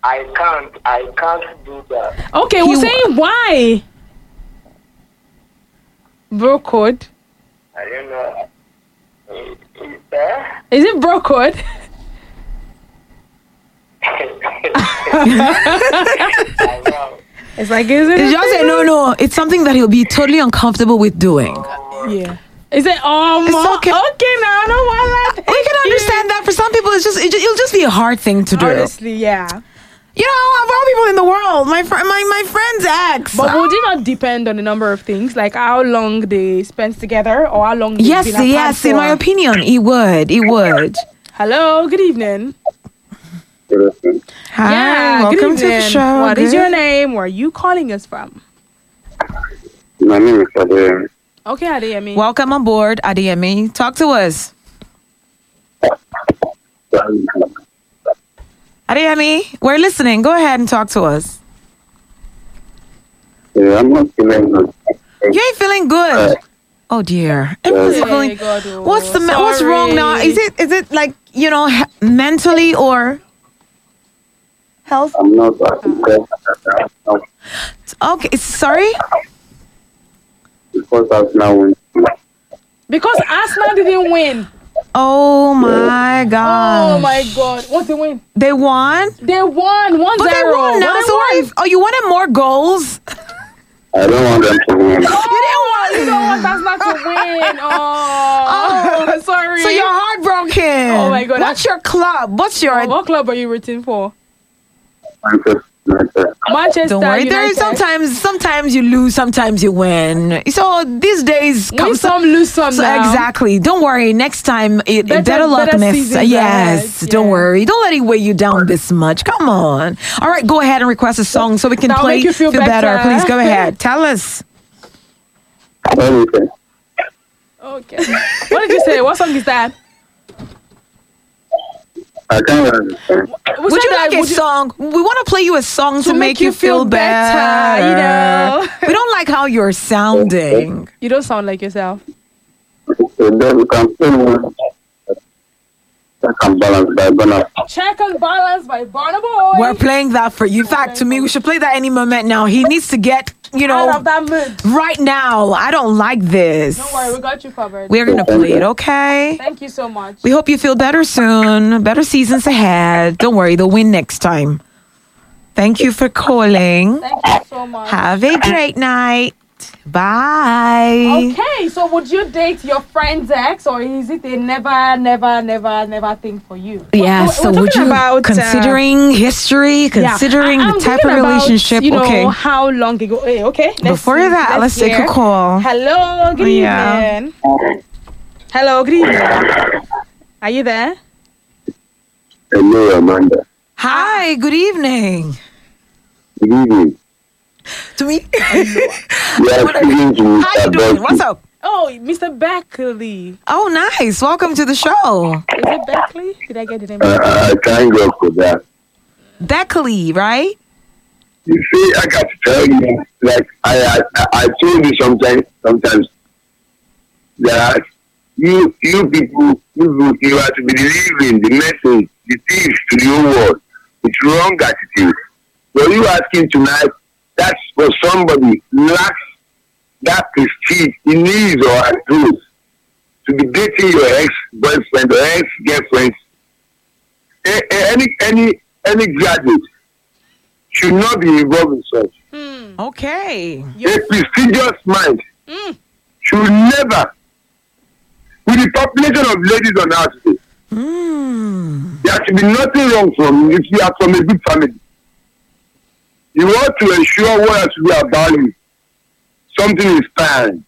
I can't do that. Okay, we'll say why. Bro code. I don't know. Is there? Is it bro code? I know. It's like, is it? It's just say no. It's something that he'll be totally uncomfortable with doing. Yeah. Is it? It's okay. Okay, now I don't want that. We can understand that for some people, it'll just be a hard thing to do. Honestly, yeah. You know, of all people in the world, my friend's ex. But would it not depend on a number of things, like how long they spent together or how long? Yes. In my opinion, it would. Hello. Good evening. Hi. Yeah. Welcome Good to the evening. show. What is your name? Where are you calling us from? My name is Adeyemi. Okay, Adeyemi. Welcome on board, Adeyemi. Talk to us. Adeyemi, we're listening. Go ahead and talk to us. Yeah, I'm not feeling good. You ain't feeling good. Oh dear. Everyone's feeling. What's wrong now? Is it like, you know, mentally or health? I'm not Okay, sorry. because I've now win. Because Arsenal didn't win. Oh my god. Oh my god. What's the win? They won? They won 1-0. But they won now. So what if, you wanted more goals? I don't want them to win. You didn't want. You don't want Arsenal to win. Oh, sorry. So you're heartbroken. Oh my God. What's your club? What's your? What club are you rooting for? Manchester. Manchester Don't worry. There United. is sometimes you lose, sometimes you win. So these days Win some, lose some So now. exactly. Don't worry. Next time, better luck better next. seasons Yes. ahead. Don't Yeah. worry. Don't let it weigh you down this much. Come on. All right. Go ahead and request a song so we can That'll play. make you feel better. Please go ahead. Tell us. Anything. Okay. What did you say? What song is that? I can't understand. Would you like a song? We want to play you a song to make you feel better. You know. We don't like how you're sounding. You don't sound like yourself. So then you can play one. Check and balance by Ghana. Check and Balance by Burna Boy. We're playing that for you. In fact, to me, we should play that any moment now. He needs to get, out of that mood. right now. I don't like this. Don't worry, we got you covered. We're going to play it, okay? Thank you so much. We hope you feel better soon. Better seasons ahead. Don't worry, they'll win next time. Thank you for calling. Thank you so much. Have a great night. Bye. Okay, so would you date your friend's ex, or is it a never thing for you? Yeah, We're so would talking you, about, considering history, considering I'm the type of thinking about, relationship, you know, okay. how long ago? Okay, Before that, let's take a call. Hello, good Yeah. evening. Hello, good evening. Are you there? Hello, Amanda. Hi, good evening. Good evening. To me? You are speaking to How you Mr. doing? Becky. What's up? Oh, Mr. Beckley. Oh, nice. Welcome to the show. Is it Beckley? Did I get the name? I thank God for that. Beckley, right? You see, I got to tell you, like I told you sometimes that you people, you have to be delivering the message, the things to the whole world. It's wrong attitude. So you asking tonight, that's for somebody who lacks that prestige in his or her truth to be dating your ex-boyfriend or ex-girlfriend. Any graduate should not be involved in such. Okay. A prestigious mind should never, with the population of ladies on earth today, there should be nothing wrong from you if you are from a good family. You want to ensure what has to be about you. Something is fine.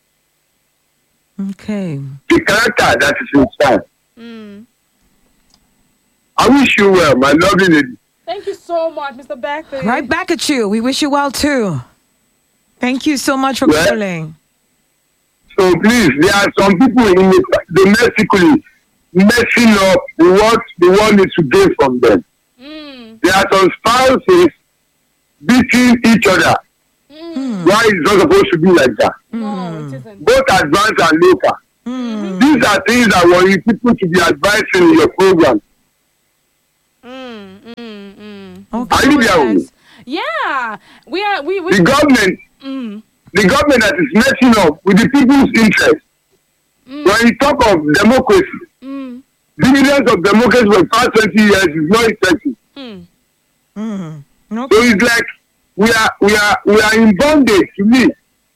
Okay. The character that is inspired. I wish you well, my lovely lady. Thank you so much, Mr. Beckley. Right back at you. We wish you well, too. Thank you so much for Yeah. calling. So please, there are some people in the domestically messing up what the world needs to gain from them. There are some spouses beating each other. Why it's not supposed to be like that? No, it isn't. Both advanced and local. These are things that worry people to be advising in your program. Okay. Are you there with me? Yeah, we are. We The government, the government that is messing up with the people's interest. When you talk of democracy, dividends of democracy for the past 20 years is not effective. Okay. So it's like we are in bondage to me.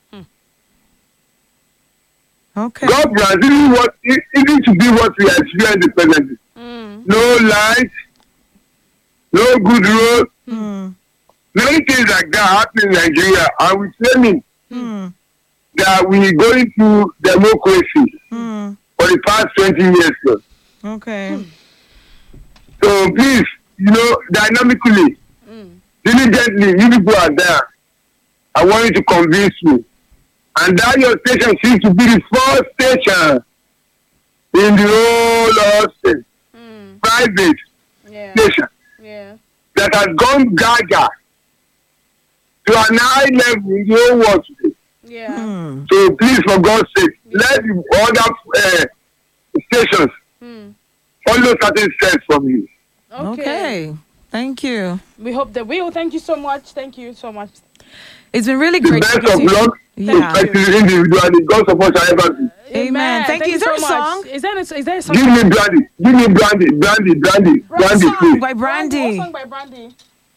Okay. Governance isn't to be what we are experiencing presently. No light, no good road, many things like that happen in Nigeria, and we're claiming that we're going through democracy for the past 20 years. So. Okay. So please, dynamically, diligently, you people are there. I want you to convince me. And that your station seems to be the first station in the whole state, private station, that has gone gaga to an high level in the whole world today. So please, for God's sake, let the other stations follow certain steps from you. Okay. Thank you. We hope that we will. Thank you so much. Thank you so much. It's been really The great. best to of see you. luck, Yeah. especially individually. God support shall ever be. Amen. Thank you. Is there a so song? much. Is there a song? Give me brandy. Give me brandy. Brandy, Song please. by Brandy. What song by Brandy?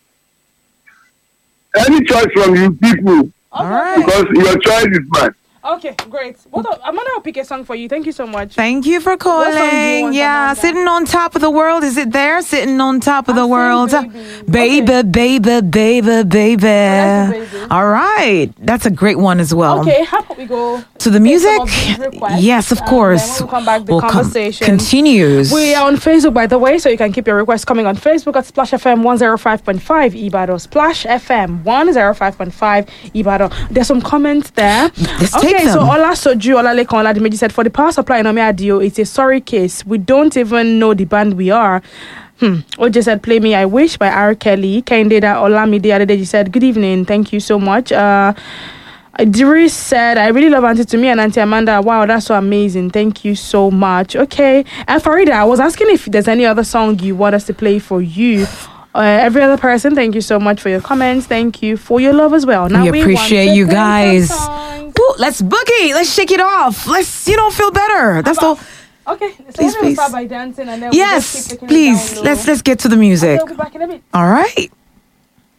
Any choice from you people, All right. because your choice is mine. Okay, great. Amanda will pick a song for you. Thank you so much. Thank you for song do you calling. want, Yeah, Amanda? sitting on top of the world. Is it there? Sitting on top of the I'll world. sing Baby. Baby, baby. that's the Baby. All right. That's a great one as well. Okay, how about we go To the take music? some of these requests, Yes, of and course. then when we come back, the We'll conversation continues. We are on Facebook, by the way, so you can keep your requests coming on Facebook at Splash FM 105.5 Ibadan. Splash FM 105.5 Ibadan. There's some comments there. Let's take Okay, so them. Ola Soju Olalekan Oladimeji said, for the power supply in Ome Adio, it's a sorry case. We don't even know the band we are. OJ said, play me I Wish by R. Kelly. Kaindeda Olamide Adedeji said, good evening. Thank you so much. Idris said, I really love Auntie Tumi and Auntie Amanda. Wow, that's so amazing. Thank you so much. Okay. And Farida, I was asking if there's any other song you want us to play for you. Every other person, thank you so much for your comments. Thank you for your love as well. Now We want appreciate to you play some guys. songs. Ooh, let's boogie. Let's shake it off. Let's, feel better. That's all. Okay, so Please, we'll please. start by dancing and then we'll just Yes, keep taking it please. down low. Let's get to the music. Okay, we'll be back in a bit. All right.